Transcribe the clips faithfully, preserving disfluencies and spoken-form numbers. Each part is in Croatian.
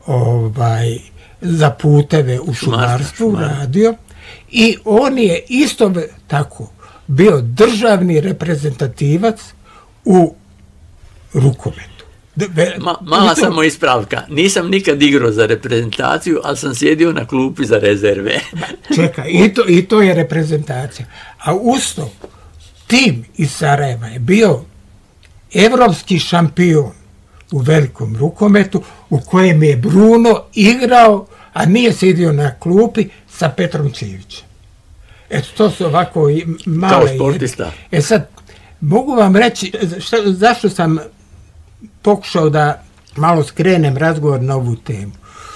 ovaj, za puteve u šumarstvu radio i on je isto tako bio državni reprezentativac u rukometu. Ma, mala samo ispravka. Nisam nikad igrao za reprezentaciju, ali sam sjedio na klupi za rezerve. Čekaj, i to, i to je reprezentacija. A usto, tim iz Sarajeva je bio evropski šampion u velikom rukometu u kojem je Bruno igrao, a nije sjedio na klupi sa Petrom Čivićem. Eto, to su ovako male... Kao sportista. E sad, mogu vam reći šta, zašto sam pokušao da malo skrenem razgovor na ovu temu.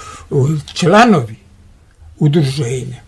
Članovi udruženja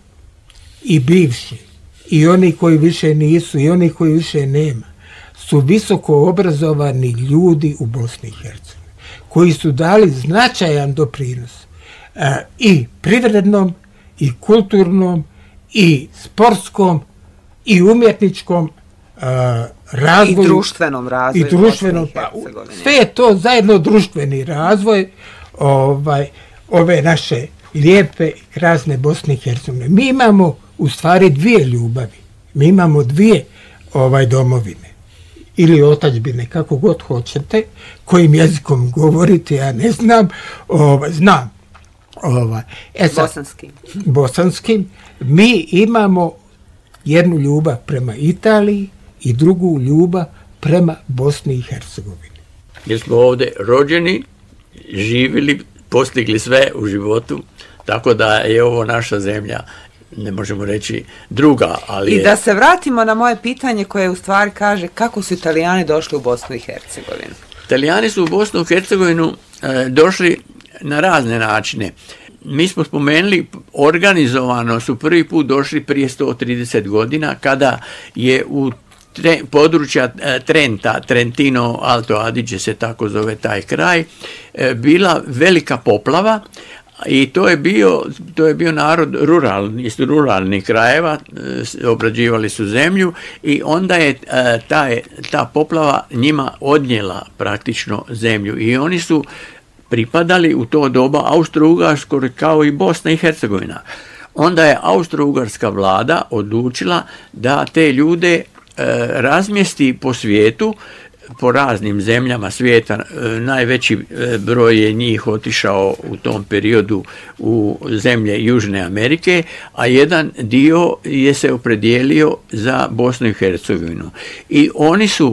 i bivši, i oni koji više nisu, i oni koji više nema, su visoko obrazovani ljudi u Bosni i Hercegovini, koji su dali značajan doprinos a, i privrednom, i kulturnom, i sportskom, i umjetničkom a, razvoju. I društvenom razvoju. I društvenom, pa, sve je to zajedno društveni razvoj ovaj, ove naše lijepe i krasne Bosne i Hercegovine. Mi imamo u stvari dvije ljubavi. Mi imamo dvije ovaj, domovine. Ili otačbine, kako god hoćete, kojim jezikom govorite, ja ne znam, ovaj, znam. Ovaj. E sad, bosanskim. Bosanskim. Mi imamo jednu ljubav prema Italiji i drugu ljubav prema Bosni i Hercegovini. Jer smo ovdje rođeni, živjeli, postigli sve u životu, tako da je ovo naša zemlja, ne možemo reći druga, ali je... I da se vratimo na moje pitanje koje u stvari kaže kako su Italijani došli u Bosnu i Hercegovinu. Italijani su u Bosnu i Hercegovinu e, došli na razne načine. Mi smo spomenuli, organizovano su prvi put došli prije sto trideset godina, kada je u tre, područja e, Trenta, Trentino, Alto Adige se tako zove taj kraj, e, bila velika poplava. I to je bio, to je bio narod ruralni, iz ruralnih krajeva, obrađivali su zemlju i onda je ta, ta poplava njima odnijela praktično zemlju i oni su pripadali u to doba Austro-Ugarskoj kao i Bosna i Hercegovina. Onda je Austro-Ugarska vlada odlučila da te ljude e, razmjesti po svijetu, po raznim zemljama svijeta. Najveći broj je njih otišao u tom periodu u zemlje Južne Amerike, a jedan dio je se opredijelio za Bosnu i Hercegovinu. I oni su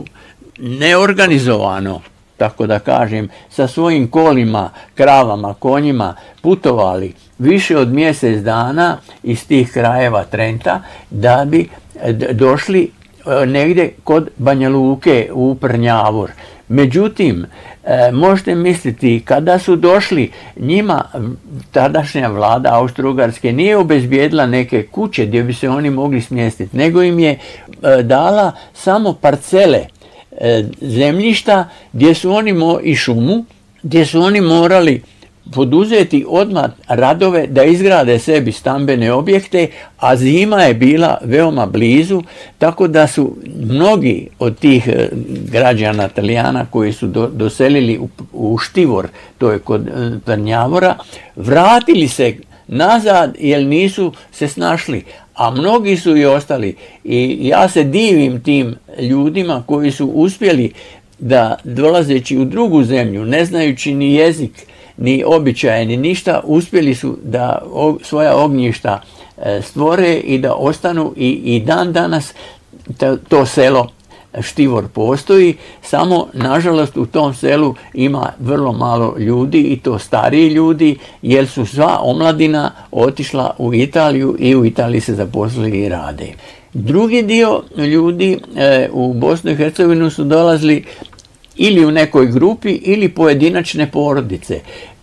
neorganizovano, tako da kažem, sa svojim kolima, kravama, konjima putovali više od mjesec dana iz tih krajeva Trenta da bi došli negdje kod Banja Luke u Prnjavor. Međutim, e, možete misliti, kada su došli, njima tadašnja vlada Austro-Ugarske nije obezbijedila neke kuće gdje bi se oni mogli smjestiti, nego im je e, dala samo parcele e, zemljišta gdje su oni mo- i šumu, gdje su oni morali poduzeti odmah radove da izgrade sebi stambene objekte, a zima je bila veoma blizu, tako da su mnogi od tih građana Talijana koji su do, doselili u, u Štivor, to je kod Prnjavora, vratili se nazad jer nisu se snašli, a mnogi su i ostali. I ja se divim tim ljudima koji su uspjeli da, dolazeći u drugu zemlju, ne znajući ni jezik, ni običaje, ni ništa, uspjeli su da o, svoja ognjišta e, stvore i da ostanu i, i dan danas to, to selo Štivor postoji, samo nažalost u tom selu ima vrlo malo ljudi i to stariji ljudi, jer su sva omladina otišla u Italiju i u Italiji se zaposlili i rade. Drugi dio ljudi e, u Bosnu i Hercegovinu su dolazili ili u nekoj grupi ili pojedinačne porodice.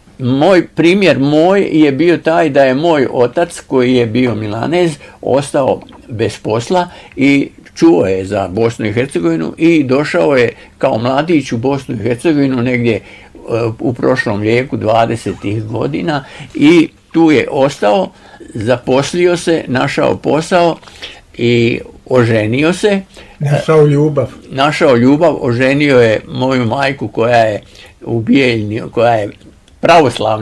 Moj primjer moj je bio taj da je moj otac, koji je bio Milanez, ostao bez posla i čuo je za Bosnu i Hercegovinu i došao je kao mladić u Bosnu i Hercegovinu negdje u prošlom vijeku, dvadesetih godina, i tu je ostao, zaposlio se, našao posao i oženio se. Našao ljubav. Našao ljubav, oženio je moju majku koja je u Bijeljni, koja je pravoslavna